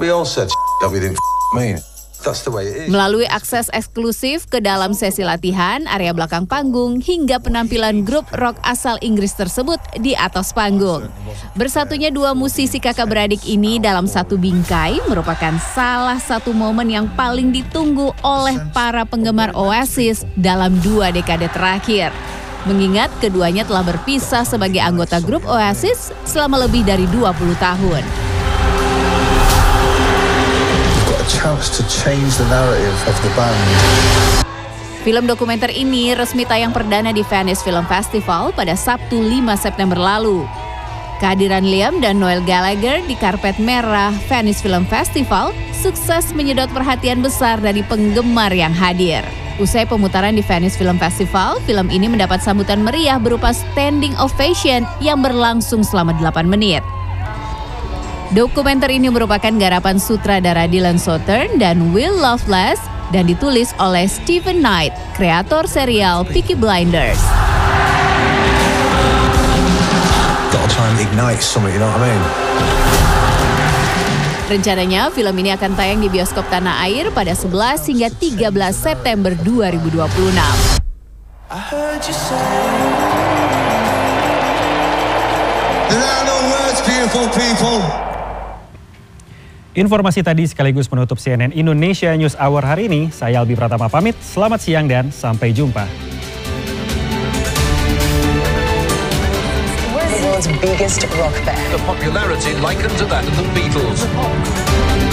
We all said that we didn't mean. That's the way it is. Melalui akses eksklusif ke dalam sesi latihan, area belakang panggung, hingga penampilan grup rock asal Inggris tersebut di atas panggung. Bersatunya dua musisi kakak beradik ini dalam satu bingkai merupakan salah satu momen yang paling ditunggu oleh para penggemar Oasis dalam 2 dekade terakhir. Mengingat keduanya telah berpisah sebagai anggota grup Oasis selama lebih dari 20 tahun. Chance to change the narrative of the band. Film dokumenter ini resmi tayang perdana di Venice Film Festival pada Sabtu 5 September lalu. Kehadiran Liam dan Noel Gallagher di karpet merah Venice Film Festival sukses menyedot perhatian besar dari penggemar yang hadir. Usai pemutaran di Venice Film Festival, film ini mendapat sambutan meriah berupa standing ovation yang berlangsung selama 8 menit. Dokumenter ini merupakan garapan sutradara Dylan Southern dan Will Loveless dan ditulis oleh Steven Knight, kreator serial Peaky Blinders. Gotta try and ignite something, you know what I mean? Rencananya film ini akan tayang di bioskop tanah air pada 11 hingga 13 September 2026. I heard you say, there are no words, beautiful people. Informasi tadi sekaligus menutup CNN Indonesia News Hour hari ini. Saya Albi Pratama pamit, selamat siang dan sampai jumpa. The world's biggest rock band. The popularity likened to that of the Beatles.